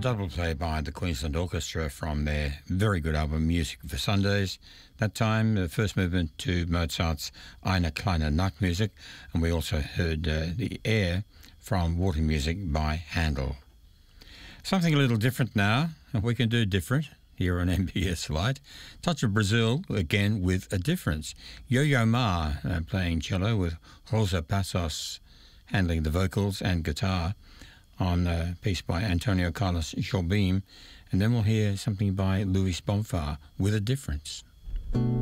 double play by the Queensland Orchestra from their very good album Music for Sundays. That time, the first movement to Mozart's Eine kleine Nachtmusik, and we also heard the air from Water Music by Handel. Something a little different now, and we can do different here on MBS Light. Touch of Brazil, again with a difference. Yo-Yo Ma playing cello with Rosa Passos handling the vocals and guitar on a piece by Antonio Carlos Jobim. And then we'll hear something by Luis Bonfá with a difference.